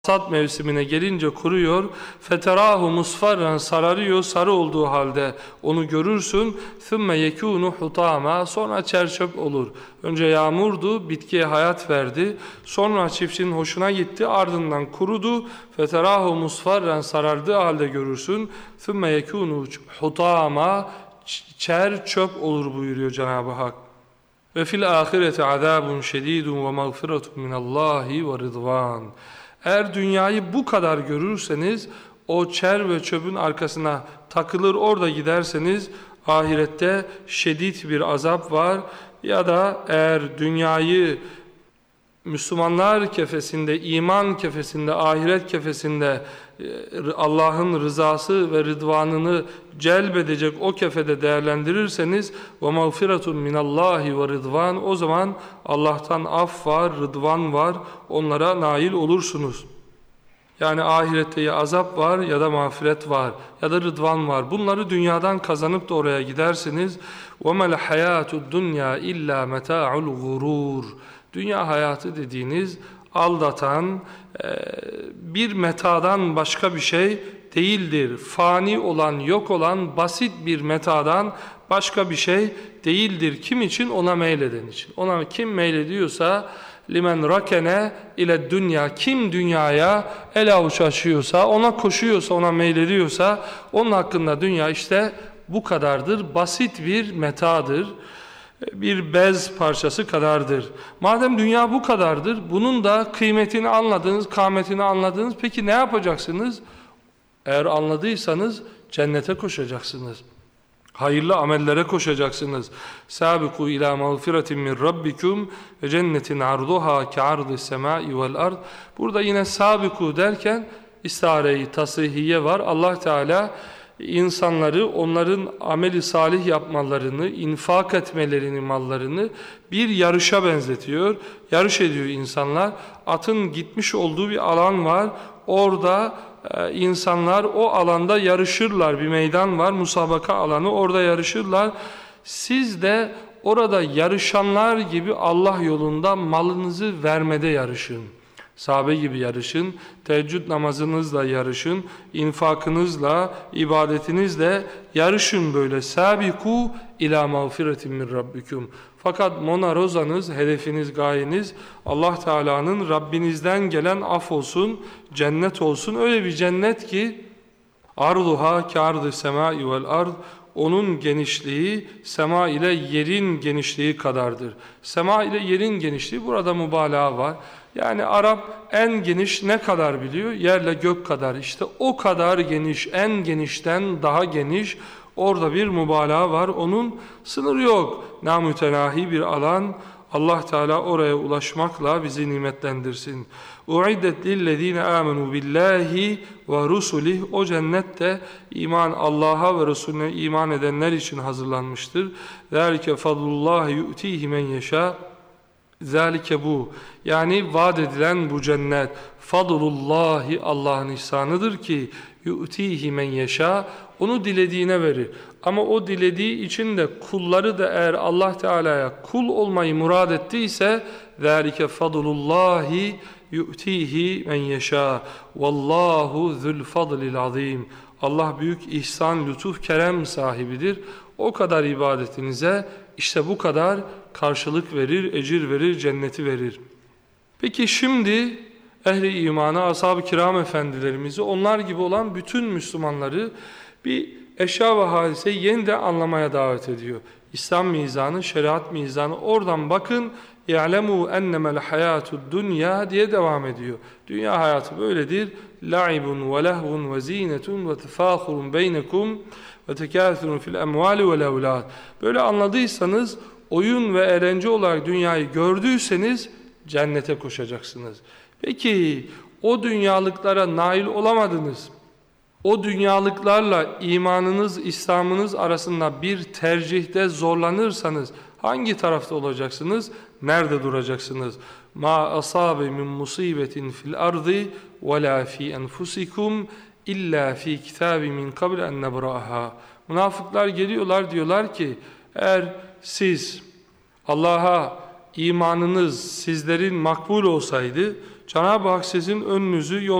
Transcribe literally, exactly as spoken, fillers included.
Hasat mevsimine gelince kuruyor. Feterahu musfarran, sararıyor, sarı olduğu halde onu görürsün. Thumma yekunu hutama, sonra çerçöp olur. Önce yağmurdu, bitkiye hayat verdi. Sonra çiftçinin hoşuna gitti, ardından kurudu. Feterahu musfarran, sarardığı halde görürsün. Thumma yekunu hutama, çer çöp olur buyuruyor Cenab-ı Hak. Ve fil ahireti azabun şedidun ve mağfiretun minallahi ve rıdvan. Eğer dünyayı bu kadar görürseniz, o çer ve çöpün arkasına takılır orada giderseniz, ahirette şiddet bir azap var. Ya da eğer dünyayı Müslümanlar kefesinde, iman kefesinde, ahiret kefesinde Allah'ın rızası ve rıdvanını celbedecek o kefede değerlendirirseniz وَمَغْفِرَةٌ مِنَ اللّٰهِ وَرِضْوَانِ, o zaman Allah'tan af var, rıdvan var, onlara nail olursunuz. Yani ahirette ya azap var ya da mağfiret var ya da rıdvan var. Bunları dünyadan kazanıp da oraya gidersiniz. وَمَا الْحَيَاتُ الدُّنْيَا اِلَّا مَتَاعُ الْغُرُورِ. Dünya hayatı dediğiniz aldatan bir metadan başka bir şey değildir. Fani olan, yok olan basit bir metadan başka bir şey değildir. Kim için? Ona meyleden için. Ona kim meylediyorsa, limen rakene ile dünya, kim dünyaya el avuç açıyorsa, ona koşuyorsa, ona meylediyorsa, onun hakkında dünya işte bu kadardır. Basit bir metadır. Bir bez parçası kadardır. Madem dünya bu kadardır, bunun da kıymetini anladınız, kâmetini anladınız. Peki ne yapacaksınız? Eğer anladıysanız cennete koşacaksınız. Hayırlı amellere koşacaksınız. Sabiku ila mağfiretin min rabbikum ve cennetin arduha ka'ardis semai vel ard. Burada yine sabiku derken istare-i tasrihiye var. Allah Teala İnsanları, onların ameli salih yapmalarını, infak etmelerini, mallarını bir yarışa benzetiyor. Yarış ediyor insanlar. Atın gitmiş olduğu bir alan var. Orada e, insanlar o alanda yarışırlar. Bir meydan var, musabaka alanı. Orada yarışırlar. Siz de orada yarışanlar gibi Allah yolunda malınızı vermede yarışın. Sahabe gibi yarışın, teheccüd namazınızla yarışın, infakınızla, ibadetinizle yarışın böyle. Sabiku ila mağfiretin min rabbikum. Fakat monarozanız, hedefiniz, gayeniz Allah Teala'nın Rabbinizden gelen af olsun, cennet olsun. Öyle bir cennet ki arduha kârdı semâi vel ard. Onun genişliği sema ile yerin genişliği kadardır. Sema ile yerin genişliği, burada mübalağa var. Yani Arap en geniş ne kadar biliyor? Yerle gök kadar. İşte o kadar geniş, en genişten daha geniş. Orada bir mübalağa var. Onun sınırı yok. Namütenahi bir alan. Allah Teala oraya ulaşmakla bizi nimetlendirsin. Uiddet lillezine amenu billahi ve rusulih. O cennette iman Allah'a ve Resulüne iman edenler için hazırlanmıştır. Zalike fadlullahi yu'tihi men yeşâ. Zalike bu. Yani vaat edilen bu cennet fadlullahi, Allah'ın ihsanıdır ki yu'tihi men yeşâ, onu dilediğine verir. Ama o dilediği için de kulları da eğer Allah Teala'ya kul olmayı murad ettiyse zalike fadlullahi yu'tihi men yeşâ vallahu zul fadlil azim. Allah büyük ihsan, lütuf, kerem sahibidir. O kadar ibadetinize işte bu kadar karşılık verir, ecir verir, cenneti verir. Peki şimdi ehli imana, ashab-ı kiram efendilerimizi, onlar gibi olan bütün Müslümanları bir eşya ve hadiseyi yeniden anlamaya davet ediyor. İslam mizanı, şeriat mizanı, oradan bakın. يَعْلَمُوا اَنَّمَا الْحَيَاتُ الدُّنْيَا diye devam ediyor. Dünya hayatı böyledir. لَعِبٌ وَلَهْوٌ وَزِينَةٌ وَتَفَاخُرٌ بَيْنَكُمْ وَتَكَاثُرٌ فِي الْاَمْوَالِ وَالْاَوْلَادِ. Böyle anladıysanız, oyun ve eğlence olarak dünyayı gördüyseniz cennete koşacaksınız. Peki o dünyalıklara nail olamadınız. O dünyalıklarla imanınız, İslam'ınız arasında bir tercihte zorlanırsanız hangi tarafta olacaksınız? Nerede duracaksınız? Ma asabe min musibetin fil ardı ve la fi enfusikum illa fi kitabi min qabl en nebraha. Münafıklar geliyorlar, diyorlar ki eğer siz Allah'a imanınız sizlerin makbul olsaydı, Cenab-ı Hak sizin önünüzü yol